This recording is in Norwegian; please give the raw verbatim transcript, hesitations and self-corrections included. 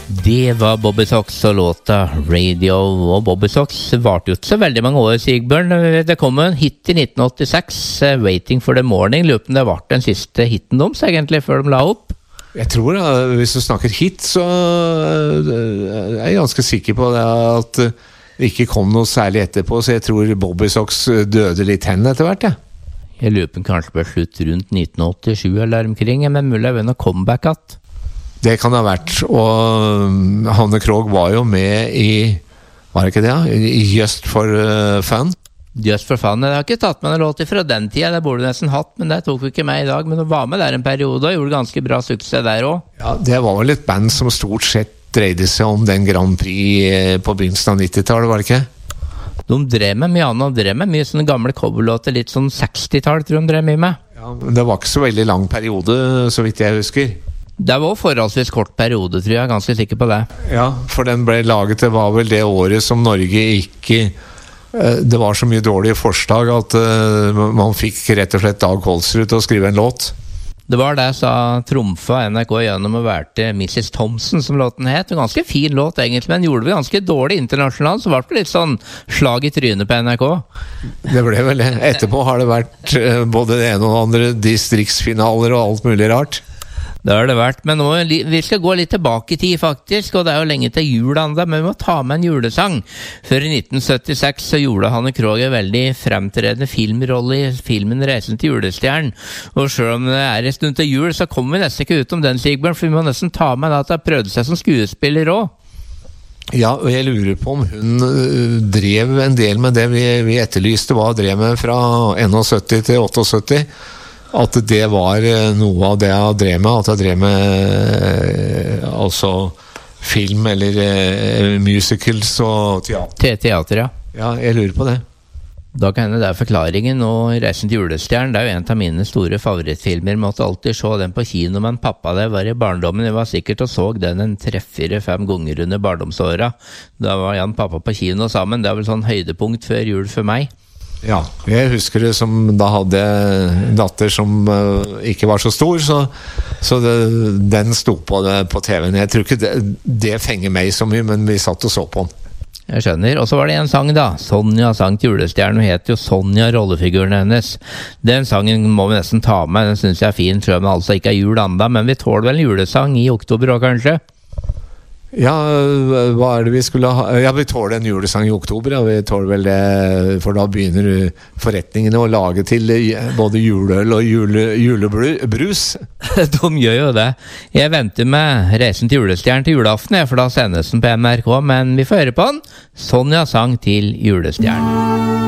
Det var Bobby Sox og låta Radio, og Bobby Sox varte jo ikke så veldig mange år, Sigbjørn. Det kom en hit i nitten åttiseks, Waiting for the Morning. Lurer på om det var den siste hitten deres egentlig, før de la opp. Jeg tror, da, hvis du snakker hit, så er jeg ganske sikker på det at det ikke kom noe særlig etterpå, så jeg tror Bobby Sox døde litt hen etter hvert, ja. Jeg lurer på kanskje ble slutt rundt nitten åttisju eller omkring, men mulig jeg vil noe comeback at. Det kan det ha vært, og Hanne Krogh var jo med i, var det ikke det, i Just for uh, Fun? Just for Fun, jeg har ikke tatt med noen låter fra den tida, det burde du nesten hatt, men det tok vi ikke med i dag, men hun var med der en periode og gjorde ganske bra suksess der også. Ja, det var vel et band som stort sett dreide seg om den Grand Prix på begynnelsen av nittitallet, var det ikke? De drev med mye annet, de drev med mye sånne gamle coverlåter, litt sånn sekstitall tror jeg de drev mye med. Ja, men det var ikke så veldig lang periode, så vidt jeg husker. Det var forholdsvis kort periode, tror jeg, jeg er ganske sikker på det. Ja, for den ble laget, det var vel det året som Norge ikke... Det var så mye dårlige forslag at man fikk rett og slett Dag Holsrud til å skrive en låt. Det var det, sa trumfa N R K gjennom å være missus Thompson, som låten het. En ganske fin låt egentlig, men gjorde vi ganske dårlig internasjonalt, så var det litt sånn slag i trynet på N R K. Det ble vel det. Etterpå har det vært både det ene og det andre distriktsfinaler og alt mulig rart. Det har det vært, men nå, vi skal gå litt tilbake i tid faktisk, og det er jo lenge til jul enda, men vi må ta med en julesang. For i nitten syttiseks så gjorde Hanne Krogh en veldig fremtredende filmrolle i filmen Reisen til julestjernen, og selv om det er en stund til jul, så kommer vi nesten ikke ut om den, Sigbjørn, for vi må nesten ta med at det prøvde seg som skuespiller også. Ja, og jeg lurer på om hun drev en del med det vi, vi etterlyste, hva drev med fra sytten til syttiåtte, at det var noe av det jeg drev med, at jeg drev med altså film eller uh, musicals og teater. Teater, ja. Ja, jeg lurer på det. Da kan det være forklaringen, og Reisen til julestjernen, det er jo en av mine store favorittfilmer, måtte alltid se den på kino, men pappa det var i barndommen, jeg var sikkert og så den en tre-fire-fem ganger under barndomsåra. Da var Jan pappa på kino sammen, det var vel sånn høydepunkt før jul for meg. Ja, jeg husker det som da hadde en datter som uh, ikke var så stor, så, så det, den sto på, det, på T V-en. Jeg tror ikke det, det fenger meg så mye, men vi satt og så på den. Jeg skjønner, og så var det en sang da, Sonja sang til julestjernen, hun het jo Sonja, rollefiguren hennes. Den sangen må vi nesten ta med, den synes jeg er fin, tror jeg, men altså ikke er jul anda, men vi tåler vel en julesang i oktober også kanskje? Ja, hva er det vi skulle ha? Ja, vi tåler en julesang i oktober, ja, vi tåler vel det, for da begynner forretningene å lage til både juleøl og jule, julebrus. De gjør jo det. Jeg venter med Reisen til julestjernen til julaften, for da sendes den på N R K, men vi får høre på den. Sonja sang til julestjernen.